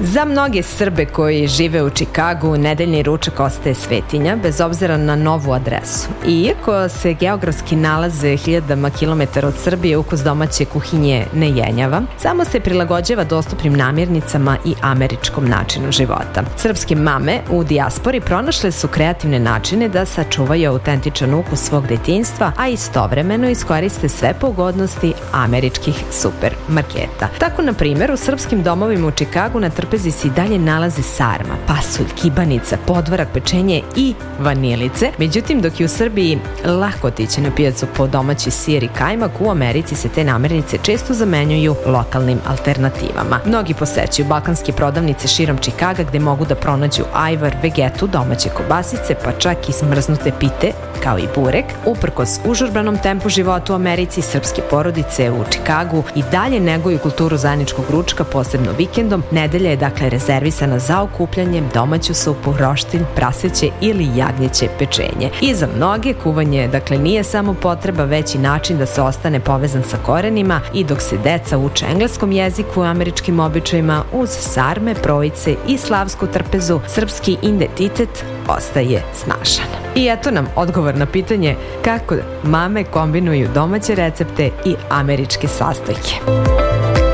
Za mnoge Srbe koji žive u Čikagu, nedeljni ručak ostaje svetinja, bez obzira na novu adresu. I iako se geografski nalaze hiljadama kilometara od Srbije, ukus domaće kuhinje ne jenjava, samo se prilagođava dostupnim namirnicama i američkom načinu života. Srpske mame u dijaspori pronašle su kreativne načine da sačuvaju autentičan ukus svog detinjstva, a istovremeno iskoriste sve pogodnosti američkih supermarketa. Tako, na primjer, u srpskim domovima u Čikagu na trpezi se i dalje nalaze sarma, pasulj, kibanica, podvarak, pečenje i vanilice. Međutim, dok je u Srbiji lako otići na pijacu po domaći sir i kajmak, u Americi se te namirnice često zamenjuju lokalnim alternativama. Mnogi posećuju balkanske prodavnice širom Čikaga gde mogu da pronađu ajvar, vegetu, domaće kobasice, pa čak i smrznute pite, kao i burek. Uprkos užurbanom tempu života u Americi, srpske porodice u Čikagu i dalje neguju kulturu zajedničkog ručka, posebno vikendom. Nedelja je dakle rezervisana za okupljanje, domaću supu, roštilj, praseće ili jagnjeće pečenje. I za mnoge kuvanje dakle nije samo potreba, već i način da se ostane povezan sa korenima, i dok se deca uče engleskom jeziku i američkim običajima, uz sarme, projice i slavsku trpezu, srpski identitet ostaje snažan. I eto nam odgovor na pitanje kako mame kombinuju domaće recepte i američke sastojke.